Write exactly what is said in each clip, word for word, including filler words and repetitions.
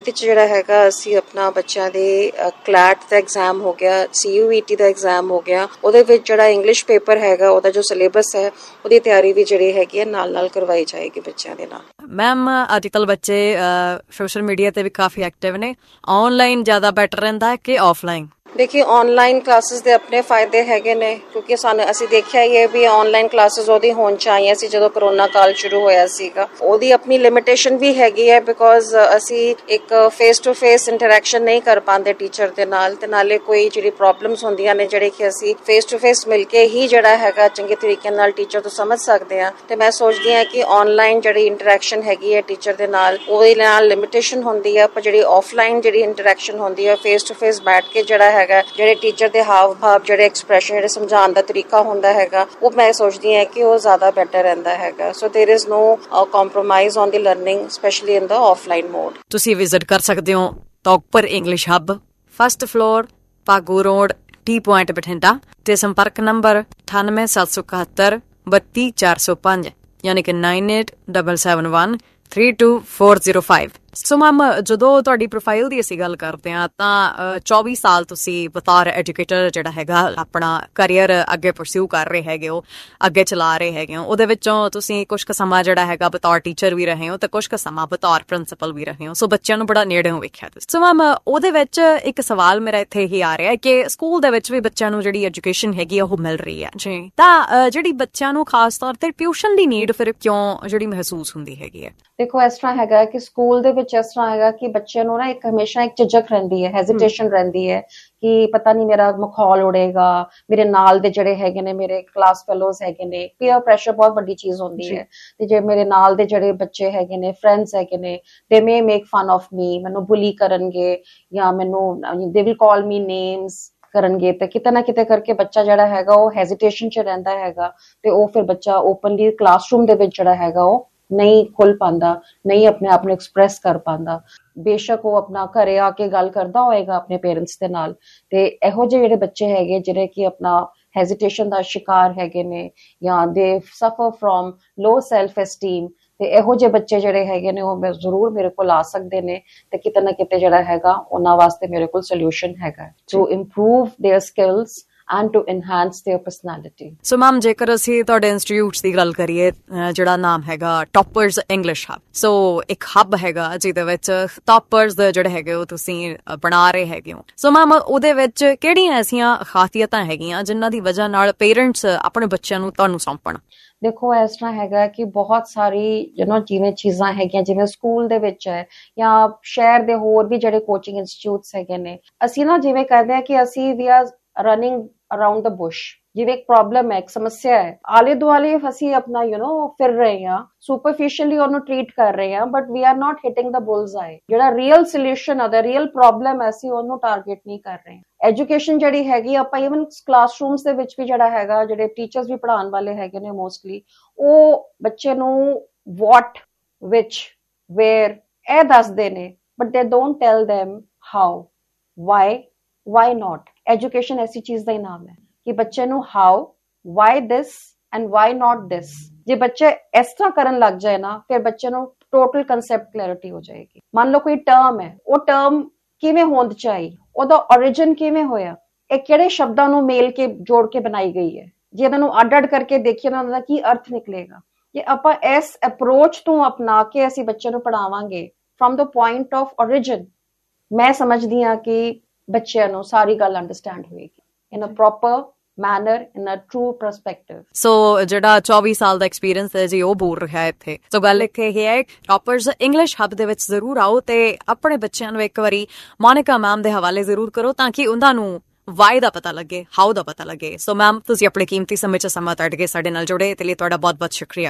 ਜਿਹੜਾ ਹੈਗਾ ਅਸੀਂ ਆਪਣਾ ਬੱਚਿਆਂ ਦੇ ਕਲੈਟ ਦਾ ਐਗਜ਼ਾਮ ਹੋ ਗਿਆ, ਸੀ you E T the exam ਹੋ ਗਿਆ, ਉਹਦੇ ਵਿੱਚ ਜਿਹੜਾ ਇੰਗਲਿਸ਼ ਪੇਪਰ ਹੈਗਾ ਉਹਦਾ ਜੋ ਸਿਲੇਬਸ ਹੈ ਉਹਦੀ ਤਿਆਰੀ ਵੀ ਜਿਹੜੀ ਹੈਗੀ ਹੈ ਨਾਲ ਨਾਲ ਕਰਵਾਈ ਜਾਏਗੀ ਬੱਚਿਆਂ ਦੇ ਨਾਲ। ਮੈਮ ਅੱਜ ਕੱਲ੍ਹ ਬੱਚੇ ਸੋਸ਼ਲ ਮੀਡੀਆ ਤੇ ਵੀ ਕਾਫੀ ਐਕਟਿਵ ਨੇ, ਆਨਲਾਈਨ ਜ਼ਿਆਦਾ ਬੈਟਰ ਰਹਿੰਦਾ ਹੈ ਕਿ ਆਫਲਾਈਨ? ਦੇਖिए ऑनलाइन क्लासेस ਦੇ ਆਪਣੇ ਫਾਇਦੇ ਹੈਗੇ ਨੇ, ਕਿਉਂਕਿ ਸਾਨੂੰ ਅਸੀਂ ਦੇਖਿਆ ਹੀ ਹੈ ਵੀ ਆਨਲਾਈਨ ਕਲਾਸਿਸ ਉਹਦੀ ਹੋਣ ਚਾਹੀਏ ਸੀ ਜਦੋਂ ਕਰੋਨਾ ਕਾਲ ਸ਼ੁਰੂ ਹੋਇਆ ਸੀਗਾ। ਉਹਦੀ ਆਪਣੀ ਲਿਮਿਟੇਸ਼ਨ ਵੀ ਹੈਗੀ ਹੈ ਬਿਕੋਜ਼ ਅਸੀਂ ਇੱਕ ਫੇਸ ਟੂ ਫੇਸ ਇੰਟਰੈਕਸ਼ਨ ਨਹੀਂ ਕਰ ਪਾਉਂਦੇ ਟੀਚਰ ਦੇ ਨਾਲ, ਤੇ ਨਾਲੇ ਕੋਈ ਜਿਹੜੀ ਪ੍ਰੋਬਲਮਸ ਹੁੰਦੀਆਂ ਨੇ ਜਿਹੜੇ ਕਿ ਅਸੀਂ ਫੇਸ ਟੂ ਫੇਸ ਮਿਲ ਕੇ ਹੀ ਜਿਹੜਾ ਹੈਗਾ ਚੰਗੇ ਤਰੀਕੇ ਨਾਲ ਟੀਚਰ ਤੋਂ ਸਮਝ ਸਕਦੇ ਹਾਂ। ਤੇ ਮੈਂ ਸੋਚਦੀ ਹਾਂ ਕਿ ਆਨਲਾਈਨ ਜਿਹੜੀ ਇੰਟਰੈਕਸ਼ਨ ਹੈਗੀ ਹੈ ਟੀਚਰ ਦੇ ਨਾਲ ਉਹਦੇ ਨਾਲ ਲਿਮਿਟੇਸ਼ਨ ਹੁੰਦੀ ਹੈ, ਪਰ ਜਿਹੜੀ ਆਫਲਾਈਨ ਜਿਹੜੀ ਇੰਟਰੈਕਸ਼ਨ ਹੁੰਦੀ ਹੈ ਫੇਸ ਟੂ ਫੇਸ ਬੈਠ ਕੇ ਜਿਹੜਾ ਜਿਹੜੇ ਟੀਚਰ ਦੇ ਹਾਵ ਭਾਵ ਜਿਹੜੇ ਐਕਸਪ੍ਰੈਸ਼ਨ ਜਿਹੜੇ ਸਮਝਾਉਣ ਦਾ ਤਰੀਕਾ ਹੁੰਦਾ ਹੈਗਾ ਉਹ ਮੈਂ ਸੋਚਦੀ ਹਾਂ ਕਿ ਉਹ ਜ਼ਿਆਦਾ ਬੈਟਰ ਰਹਿੰਦਾ ਹੈਗਾ। ਸੋ ਦੇयर is no compromise on the learning specially in the offline mode. ਤੁਸੀਂ ਵਿਜ਼ਿਟ ਕਰ ਸਕਦੇ ਹੋ ਟੌਪਰ ਇੰਗਲਿਸ਼ ਹੱਬ, first floor, Bhagu road, T point Bathinda, ਤੇ ਸੰਪਰਕ ਨੰਬਰ ਅਠਾਨਵੇਂ ਸੱਤ ਸੌ ਇਕਹੱਤਰ ਬੱਤੀ ਚਾਰ ਸੌ ਪੰਜ ਯਾਨੀ ਕਿ nine eight double seven one three two four zero five. So ma'am ਜਦੋਂ ਤੁਹਾਡੀ ਪ੍ਰੋਫਾਈਲ ਦੀ ਅਸੀਂ ਗੱਲ ਕਰਦੇ ਹਾਂ ਤਾਂ ਚੌਵੀ ਸਾਲ ਤੁਸੀਂ ਬਤੌਰ ਐਜੂਕੇਟਰ ਜਿਹੜਾ ਹੈਗਾ ਆਪਣਾ ਕਰੀਅਰ ਅੱਗੇ ਪਰਸਿਊ ਕਰ ਰਹੇ ਹੈਗੇ ਹੋ, ਅੱਗੇ ਚਲਾ ਰਹੇ ਹੈਗੇ ਹੋ। ਉਹਦੇ ਵਿੱਚੋਂ ਤੁਸੀਂ ਕੁਛ ਕੁ ਸਮਾਂ ਜਿਹੜਾ ਹੈਗਾ ਬਤੌਰ ਟੀਚਰ ਵੀ ਰਹੇ ਹੋ ਤੇ ਕੁਛ ਕੁ ਸਮਾਂ ਬਤੌਰ ਪ੍ਰਿੰਸੀਪਲ ਵੀ ਰਹੇ ਹੋ, ਸੋ ਬੱਚਿਆਂ ਨੂੰ ਬੜਾ ਨੇੜਿਓਂ ਵੇਖਿਆ ਤੁਸੀਂ। ਸੋ ਮੈਮ ਉਹਦੇ ਵਿੱਚ ਇੱਕ ਸਵਾਲ ਮੇਰਾ ਇੱਥੇ ਹੀ ਆ ਰਿਹਾ ਕਿ ਸਕੂਲ ਦੇ ਵਿੱਚ ਵੀ ਬੱਚਿਆਂ ਨੂੰ ਜਿਹੜੀ ਐਜੂਕੇਸ਼ਨ ਹੈਗੀ ਉਹ ਮਿਲ ਰਹੀ ਹੈ ਜੀ, ਤਾਂ ਜਿਹੜੀ ਬੱਚਿਆਂ ਨੂੰ ਖਾਸ ਤੌਰ ਤੇ ਟਿਊਸ਼ਨ ਦੀ ਨੀਡ ਫਿਰ ਕਿਉਂ ਜਿਹੜੀ ਮਹਿਸੂਸ ਹੁੰਦੀ ਹੈਗੀ ਹੈ? ਦੇਖੋ ਇਸ ਤਰ੍ਹਾਂ ਹੈਗਾ ਕਿ ਸਕੂਲ ਦੇ ਵਿੱਚ ਇਸ ਤਰ੍ਹਾਂ ਹੈਗਾ ਕਿ ਬੱਚਿਆਂ ਨੂੰ ਨਾ ਇੱਕ ਹਮੇਸ਼ਾ ਇੱਕ ਝਿਜਕ ਰਹਿੰਦੀ ਹੈ, ਹੈਜ਼ਿਟੇਸ਼ਨ ਰਹਿੰਦੀ ਹੈ ਕਿ ਪਤਾ ਨਹੀਂ ਮੇਰਾ ਮਖੌਲ ਉੜੇਗਾ, ਮੇਰੇ ਨਾਲ ਦੇ ਜਿਹੜੇ ਹੈਗੇ ਨੇ ਮੇਰੇ ਕਲਾਸ ਫੈਲੋਜ਼ ਹੈਗੇ ਨੇ, ਪੀਅਰ ਪ੍ਰੈਸ਼ਰ ਬਹੁਤ ਵੱਡੀ ਚੀਜ਼ ਹੁੰਦੀ ਹੈ। ਤੇ ਜੇ ਮੇਰੇ ਨਾਲ ਦੇ ਜਿਹੜੇ ਬੱਚੇ ਹੈਗੇ ਨੇ, ਫਰੈਂਡਸ ਹੈਗੇ ਨੇ, ਦੇ ਮੇ ਮੇਕ ਫਨ ਆਫ ਮੀ, ਮੈਨੂੰ ਬੁਲੀ ਕਰਨਗੇ ਜਾਂ ਮੈਨੂੰ they will call me names ਕਰਨਗੇ, ਤੇ ਕਿਤੇ ਨਾ ਕਿਤੇ ਕਰਕੇ ਬੱਚਾ ਜਿਹੜਾ ਹੈਗਾ ਉਹ ਹੈਜ਼ਿਟੇਸ਼ਨ ਚ ਰਹਿੰਦਾ ਹੈਗਾ ਤੇ ਉਹ ਫਿਰ ਬੱਚਾ ਓਪਨਲੀ ਕਲਾਸਰੂਮ ਦੇ ਵਿੱਚ ਜਿਹੜਾ ਹੈਗਾ ਉਹ ਨਹੀਂ ਖੁੱਲ ਪਾਉਂਦਾ, ਨਹੀਂ ਆਪਣੇ ਆਪ ਨੂੰ ਐਕਸਪ੍ਰੈਸ ਕਰ ਪਾਉਂਦਾ। ਬੇਸ਼ੱਕ ਉਹ ਆਪਣਾ ਘਰੇ ਆ ਕੇ ਗੱਲ ਕਰਦਾ ਹੋਏਗਾ ਆਪਣੇ ਪੇਰੈਂਟਸ ਦੇ ਨਾਲ, ਤੇ ਇਹੋ ਜਿਹੇ ਜਿਹੜੇ ਬੱਚੇ ਹੈਗੇ ਜਿਹੜੇ ਕਿ ਆਪਣਾ ਹੈਜ਼ਿਟੇਸ਼ਨ ਦਾ ਸ਼ਿਕਾਰ ਹੈਗੇ ਨੇ ਜਾਂ ਦੇ ਸਫਰ ਫਰੋਮ ਲੋ ਸੈਲਫ ਐਸਟੀਮ, ਤੇ ਇਹੋ ਜਿਹੇ ਬੱਚੇ ਜਿਹੜੇ ਹੈਗੇ ਨੇ ਉਹ ਜ਼ਰੂਰ ਮੇਰੇ ਕੋਲ ਆ ਸਕਦੇ ਨੇ ਤੇ ਕਿਤੇ ਨਾ ਕਿਤੇ ਜਿਹੜਾ ਹੈਗਾ ਉਹਨਾਂ ਵਾਸਤੇ ਮੇਰੇ ਕੋਲ ਸੋਲਿਊਸ਼ਨ ਹੈਗਾ to improve there skills and to enhance their personality. So ma'am ਜੇਕਰ ਅਸੀਂ ਤੁਹਾਡੇ ਇੰਸਟੀਟਿਊਟਸ ਦੀ ਗੱਲ ਕਰੀਏ ਜਿਹੜਾ ਨਾਮ ਹੈਗਾ ਟੌਪਰਸ ਇੰਗਲਿਸ਼ ਹੱਬ, ਸੋ ਇੱਕ ਹੱਬ ਹੈਗਾ ਜਿਹਦੇ ਵਿੱਚ ਟੌਪਰਸ ਜਿਹੜੇ ਹੈਗੇ ਉਹ ਤੁਸੀਂ ਬਣਾ ਰਹੇ ਹੈਗੇ ਹੋ। ਸੋ ਮੈਮ ਉਹਦੇ ਵਿੱਚ ਕਿਹੜੀਆਂ ਐਸੀਆਂ ਖਾਸੀਅਤਾਂ ਹੈਗੀਆਂ ਜਿਨ੍ਹਾਂ ਦੀ ਵਜ੍ਹਾ ਨਾਲ ਪੇਰੈਂਟਸ ਆਪਣੇ ਬੱਚਿਆਂ ਨੂੰ ਤੁਹਾਨੂੰ ਸੌਂਪਣ? ਦੇਖੋ ਇਸ ਤਰ੍ਹਾਂ ਹੈਗਾ ਕਿ ਬਹੁਤ ਸਾਰੀ ਯੂ ਜਿਵੇਂ ਚੀਜ਼ਾਂ ਹੈਗੀਆਂ ਜਿਵੇਂ ਸਕੂਲ ਦੇ ਵਿੱਚ ਹੈ ਜਾਂ ਸ਼ਹਿਰ ਦੇ ਹੋਰ ਵੀ ਜਿਹੜੇ ਕੋਚਿੰਗ ਇੰਸਟੀਟਿਊਟਸ ਹੈਗੇ ਨੇ, ਅਸੀਂ ਨਾ ਜਿਵੇਂ ਕਰਦੇ ਹਾਂ ਕਿ ਅਸੀਂ ਵੀ ਆਰ ਰਨਿੰਗ ਅਰਾਊਂਡ ਦ ਬੁਸ਼। ਜਿਵੇਂ ਇੱਕ ਪ੍ਰੋਬਲਮ ਹੈ, ਇੱਕ ਸਮੱਸਿਆ ਹੈ, ਆਲੇ ਦੁਆਲੇ ਅਸੀਂ ਆਪਣਾ ਯੂ ਨੋ ਫਿਰ ਰਹੇ ਹਾਂ, ਸੁਪਰਫਿਸ਼ੀਅਲੀ ਉਹਨੂੰ ਟ੍ਰੀਟ ਕਰ ਰਹੇ ਹਾਂ, but we are not ਹਿਟਿੰਗ the bulls ਆਈ। ਜਿਹੜਾ ਰੀਅਲ ਸੋਲਿਊਸ਼ਨ ਹੈ, ਦਾ ਰੀਅਲ ਪ੍ਰੋਬਲਮ ਹੈ, ਅਸੀਂ ਉਹਨੂੰ ਟਾਰਗੇਟ ਨਹੀਂ ਕਰ ਰਹੇ। ਐਜੂਕੇਸ਼ਨ ਜਿਹੜੀ ਹੈਗੀ ਆਪਾਂ ਈਵਨ ਕਲਾਸਰੂਮਸ ਦੇ ਵਿੱਚ ਵੀ ਜਿਹੜਾ ਹੈਗਾ ਜਿਹੜੇ ਟੀਚਰਸ ਵੀ ਪੜ੍ਹਾਉਣ ਵਾਲੇ ਹੈਗੇ ਨੇ ਮੋਸਟਲੀ ਉਹ ਬੱਚੇ ਨੂੰ ਵਾਟ ਵਿਚ ਵੇਅਰ ਇਹ ਦੱਸਦੇ ਨੇ, ਬਟ ਦੇ don't tile them how, Y, why not. Education ਐਸੀ ਚੀਜ਼ ਦਾ ਹੀ ਨਾਮ ਹੈ ਕਿ ਬੱਚੇ ਨੂੰ how, Y this and why not ਦਿਸ, ਜੇ ਬੱਚੇ ਇਸ ਤਰ੍ਹਾਂ ਕਰਨ ਲੱਗ ਜਾਏ ਨਾ ਫਿਰ ਬੱਚੇ ਨੂੰ ਟੋਟਲ ਕਨਸੈਪਟ ਕਲੈਰਿਟੀ ਹੋ ਜਾਏਗੀ। ਮੰਨ ਲਓ ਕੋਈ ਟਰਮ ਹੈ, ਉਹ ਟਰਮ ਕਿਵੇਂ ਹੋਂਦ ਚ ਆਈ, ਉਹਦਾ origin ਕਿਵੇਂ ਹੋਇਆ, ਇਹ ਕਿਹੜੇ ਸ਼ਬਦਾਂ ਨੂੰ ਮੇਲ ਕੇ ਜੋੜ ਕੇ ਬਣਾਈ ਗਈ ਹੈ, ਜੇ ਇਹਨਾਂ ਨੂੰ ਅੱਡ ਅੱਡ ਕਰਕੇ ਦੇਖੀਏ ਨਾ ਉਹਨਾਂ ਦਾ ਕੀ ਅਰਥ ਨਿਕਲੇਗਾ। ਜੇ ਆਪਾਂ ਇਸ ਅਪਰੋਚ ਤੋਂ ਅਪਣਾ ਕੇ ਅਸੀਂ ਬੱਚੇ ਨੂੰ ਪੜ੍ਹਾਵਾਂਗੇ from the point of origin, ਮੈਂ ਸਮਝਦੀ ਹਾਂ ਕਿ ਬੱਚਿਆਂ ਨੂੰ ਸਾਰੀ ਗੱਲ ਅੰਡਰਸਟੈਂਡ ਹੋਏਗੀ ਇਨ ਅ ਪ੍ਰੋਪਰ ਮੈਨਰ, ਇਨ ਅ ਟਰੂ ਪਰਸਪੈਕਟਿਵ। ਸੋ ਜਿਹੜਾ ਚੌਵੀ ਸਾਲ ਦਾ ਐਕਸਪੀਰੀਅੰਸ ਹੈ ਜੀ ਉਹ ਬੋਲ ਰਿਹਾ ਹੈ ਇੱਥੇ। ਸੋ ਗੱਲ ਇੱਥੇ ਇਹ ਹੈ ਟੌਪਰਸ ਇੰਗਲਿਸ਼ ਹੱਬ ਦੇ ਵਿੱਚ ਜ਼ਰੂਰ ਆਓ ਤੇ ਆਪਣੇ ਬੱਚਿਆਂ ਨੂੰ ਇੱਕ ਵਾਰੀ ਮੋਨਿਕਾ ਮੈਮ ਦੇ ਹਵਾਲੇ ਜ਼ਰੂਰ ਕਰੋ ਤਾਂ ਕਿ ਉਹਨਾਂ ਨੂੰ ਵਾਈ ਦਾ ਪਤਾ ਲੱਗੇ, ਹਾਊ ਦਾ ਪਤਾ ਲੱਗੇ। ਸੋ ਮੈਮ ਤੁਸੀਂ ਆਪਣੇ ਕੀਮਤੀ ਸਮੇਂ 'ਚ ਸਮਾਂ ਕੱਢ ਕੇ ਸਾਡੇ ਨਾਲ ਜੁੜੇ ਤੇ ਲਈ ਤੁਹਾਡਾ ਬਹੁਤ ਬਹੁਤ ਸ਼ੁਕਰੀਆ।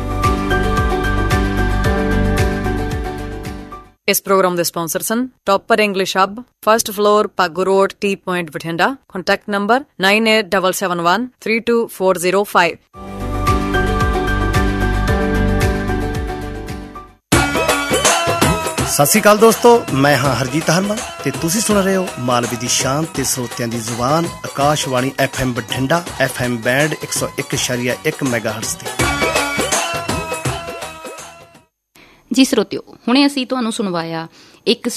ਇਸ ਪ੍ਰੋਗਰਾਮ ਦੇ ਸਪਾਂਸਰ ਸਨ ਟੌਪਰ ਇੰਗਲਿਸ਼ ਹੱਬ, first floor, Bhagu road, T point Bathinda. Contact number nine eight double seven one three two four zero five. ਸਤਿ ਸ਼੍ਰੀ ਅਕਾਲ ਦੋਸਤੋ, ਮੈਂ ਹਾਂ ਹਰਜੀਤ ਹਰਮਨ ਤੇ ਤੁਸੀਂ ਸੁਣ ਰਹੇ ਹੋ ਮਾਲਵੇ ਦੀ ਸ਼ਾਨ ਤੇ ਸਰੋਤਿਆਂ ਦੀ ਜ਼ੁਬਾਨ Akashvani F M Bathinda, F M band ਇੱਕ ਸੌ ਇੱਕ ਇਸ਼ਾਰੀਆ ਇੱਕ ਮੈਗਾਹਰਟਜ਼ ਤੇ। ਜੀ ਸਰੋਤਿਓ, ਹੁਣੇ ਅਸੀਂ ਤੁਹਾਨੂੰ ਸੁਣਵਾਇਆ ਇੱਕ